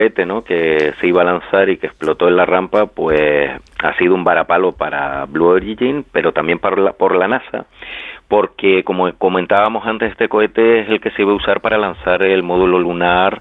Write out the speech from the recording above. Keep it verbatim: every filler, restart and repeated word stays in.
cohete, ¿no?, que se iba a lanzar y que explotó en la rampa, pues ha sido un varapalo para Blue Origin, pero también por la, por la NASA, porque como comentábamos antes, este cohete es el que se iba a usar para lanzar el módulo lunar